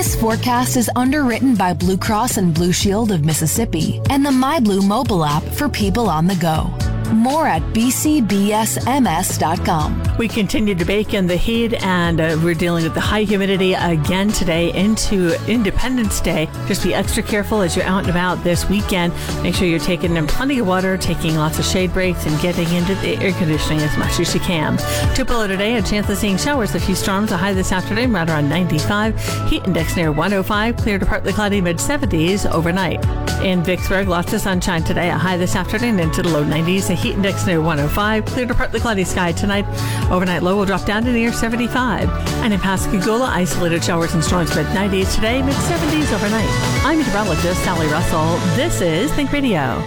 This forecast is underwritten by Blue Cross and Blue Shield of Mississippi and the MyBlue mobile app for people on the go. More at bcbsms.com. We continue to bake in the heat, and we're dealing with the high humidity again today into Independence Day. Just be extra careful as you're out and about this weekend. Make sure you're taking in plenty of water, taking lots of shade breaks, and getting into the air conditioning as much as you can. Tupelo today, a chance of seeing showers, a few storms, a high this afternoon right around 95. Heat index near 105, clear to partly cloudy, mid-70s overnight. In Vicksburg, lots of sunshine today, a high this afternoon into the low 90s, a heat index near 105, clear to partly cloudy sky tonight. Overnight low will drop down to near 75. And in Pascagoula, isolated showers and storms mid-90s today, mid-70s overnight. I'm meteorologist Sally Russell. This is Think Radio.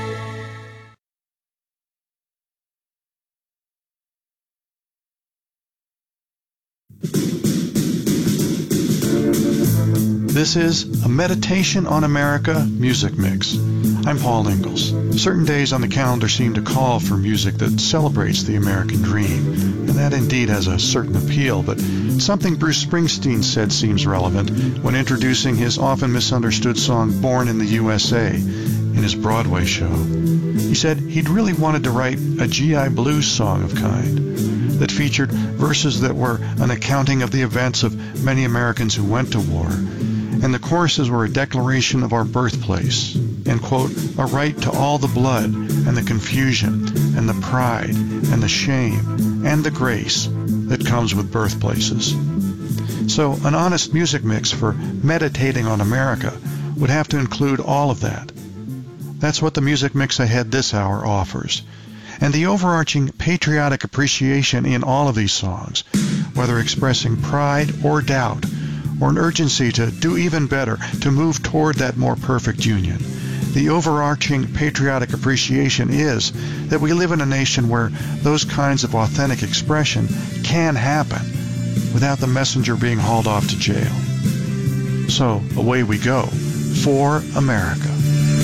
This is a Meditation on America music mix. I'm Paul Ingalls. Certain days on the calendar seem to call for music that celebrates the American dream, and that indeed has a certain appeal, but something Bruce Springsteen said seems relevant when introducing his often misunderstood song Born in the USA in his Broadway show. He said he'd really wanted to write a GI Blues song of kind that featured verses that were an accounting of the events of many Americans who went to war, and the choruses were a declaration of our birthplace, and, quote, a right to all the blood and the confusion and the pride and the shame and the grace that comes with birthplaces. So an honest music mix for meditating on America would have to include all of that. That's what the music mix ahead this hour offers. And the overarching patriotic appreciation in all of these songs, whether expressing pride or doubt, or an urgency to do even better, to move toward that more perfect union. The overarching patriotic appreciation is that we live in a nation where those kinds of authentic expression can happen without the messenger being hauled off to jail. So, away we go. For America.